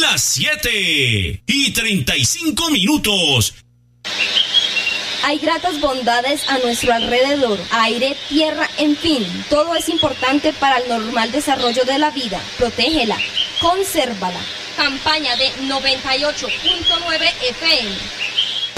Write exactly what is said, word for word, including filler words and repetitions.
las siete y treinta y cinco minutos. Hay gratas bondades a nuestro alrededor, aire, tierra, en fin, todo es importante para el normal desarrollo de la vida. Protégela, consérvala. Campaña de noventa y ocho punto nueve F M.